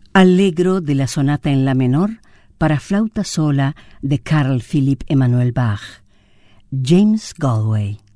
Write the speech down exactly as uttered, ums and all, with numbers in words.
Allegro de la sonata en la menor para flauta sola de Carl Philipp Emanuel Bach. James Galway.